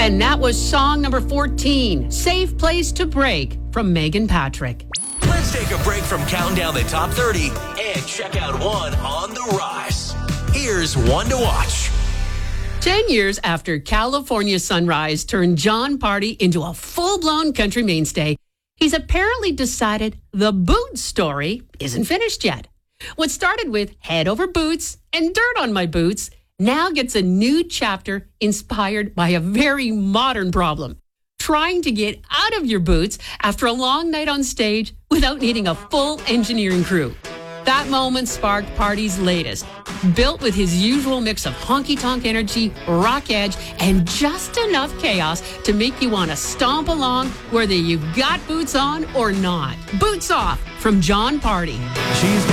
And that was song number 14, Safe Place to Break, from Megan Patrick. Let's take a break from counting down the top 30 and check out one on the rise. Here's one to watch. 10 years after California Sunrise turned Jon Pardi into a full-blown country mainstay, he's apparently decided the boot story isn't finished yet. What started with head over boots and dirt on my boots now gets a new chapter inspired by a very modern problem: trying to get out of your boots after a long night on stage without needing a full engineering crew. That moment sparked Pardi's latest, built with his usual mix of honky-tonk energy, rock edge, and just enough chaos to make you want to stomp along whether you've got boots on or not. Boots Off from Jon Pardi. She's